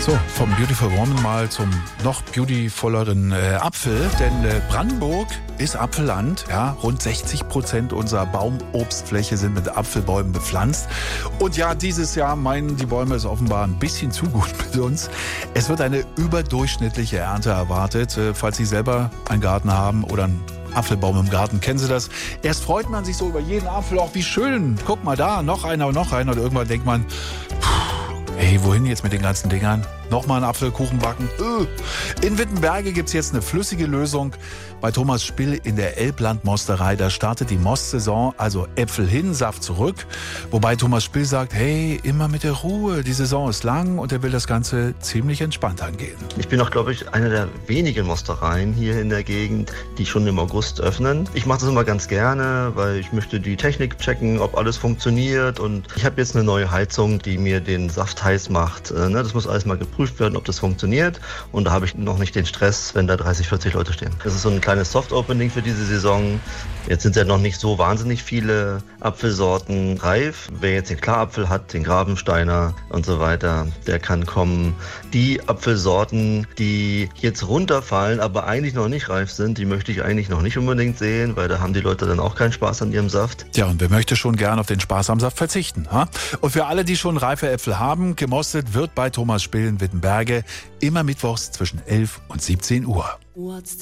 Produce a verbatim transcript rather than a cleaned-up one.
So, vom Beautiful Woman mal zum noch beautifuleren äh, Apfel, denn äh, Brandenburg ist Apfelland. Ja, rund sechzig Prozent unserer Baumobstfläche sind mit Apfelbäumen bepflanzt. Und ja, dieses Jahr meinen die Bäume es offenbar ein bisschen zu gut mit uns. Es wird eine überdurchschnittliche Ernte erwartet. Äh, falls Sie selber einen Garten haben oder einen Apfelbaum im Garten, kennen Sie das? Erst freut man sich so über jeden Apfel, auch wie schön. Guck mal da, noch einer und noch einer. Und irgendwann denkt man, hey, wohin jetzt mit den ganzen Dingern? Nochmal einen Apfelkuchen backen? In Wittenberge gibt's jetzt eine flüssige Lösung. Bei Thomas Spill in der Elbland-Mosterei, da startet die Mostsaison, also Äpfel hin, Saft zurück. Wobei Thomas Spill sagt, hey, immer mit der Ruhe, die Saison ist lang und er will das Ganze ziemlich entspannt angehen. Ich bin auch, glaube ich, eine der wenigen Mostereien hier in der Gegend, die schon im August öffnen. Ich mache das immer ganz gerne, weil ich möchte die Technik checken, ob alles funktioniert. Und ich habe jetzt eine neue Heizung, die mir den Saft heiß macht. Das muss alles mal geprüft werden, ob das funktioniert. Und da habe ich noch nicht den Stress, wenn da dreißig, vierzig Leute stehen. Das ist so ein kleines Soft-Opening für diese Saison. Jetzt sind ja noch nicht so wahnsinnig viele Apfelsorten reif. Wer jetzt den Klarapfel hat, den Grabensteiner und so weiter, der kann kommen. Die Apfelsorten, die jetzt runterfallen, aber eigentlich noch nicht reif sind, die möchte ich eigentlich noch nicht unbedingt sehen, weil da haben die Leute dann auch keinen Spaß an ihrem Saft. Ja, und wer möchte schon gern auf den Spaß am Saft verzichten? Ha? Und für alle, die schon reife Äpfel haben, gemostet wird bei Thomas Spill in Wittenberge immer mittwochs zwischen elf und siebzehn Uhr.